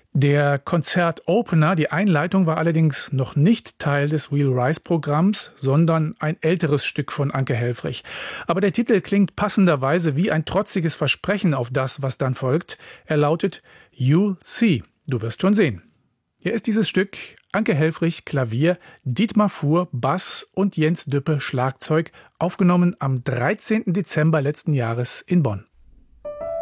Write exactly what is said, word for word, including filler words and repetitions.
Der Konzertopener, die Einleitung, war allerdings noch nicht Teil des Real Rise-Programms, sondern ein älteres Stück von Anke Helfrich. Aber der Titel klingt passenderweise wie ein trotziges Versprechen auf das, was dann folgt. Er lautet You'll See, du wirst schon sehen. Hier ist dieses Stück: Anke Helfrich Klavier, Dietmar Fuhr Bass und Jens Düppe Schlagzeug, aufgenommen am dreizehnten Dezember letzten Jahres in Bonn.